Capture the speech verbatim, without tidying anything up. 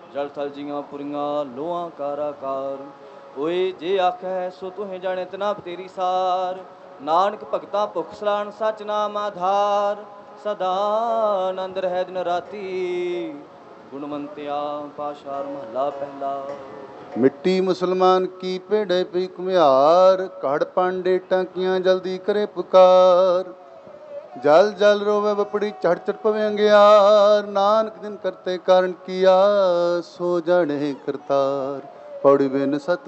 ਜਲ ਥਲ ਜੀਆਂ ਪੁਰੀਆਂ ਲੋਹਾਂ ਕਾਰਾਕਾਰ। ਓਏ ਜੇ ਆਖੈ ਸੋ ਤੁਹੇ ਜਾਣੇ ਤਨਾ ਤੇਰੀ ਸਾਰ। ਨਾਨਕ ਭਗਤਾਂ ਭੁਖ ਸਲਾਣ ਸਚ ਨਾਮ ਆਧਾਰ। ਸਦਾ ਆਨੰਦ ਰਹਿ ਦਿਨ ਰਾਤੀ ਗੁਣਵੰਤਿਆ ਪਾਸ਼ਾਰ ਮਹੱਲਾ ਪਹਿਲਾ। ਮਿੱਟੀ ਮੁਸਲਮਾਨ ਕੀ ਭੇੜੇ ਪਈ ਘੁਮਿਆਰ। ਘੜ ਪਾਂਡੇ ਟਾਂਕੀਆਂ ਜਲਦੀ ਕਰੇ ਪੁਕਾਰ। ਜਲ ਜਲ ਰੋਵੇ ਬਪੜੀ ਝੜ ਝੜ ਪਵੇ ਅੰਗਿਆਰ। ਨਾਨਕ ਦਿਨ ਕਰਤੇ ਕਾਰਨ ਕੀਆ ਸੋ ਜਾਣੇ ਕਰਤਾਰ। ਪੌੜੀ ਬਿਨ ਸਤ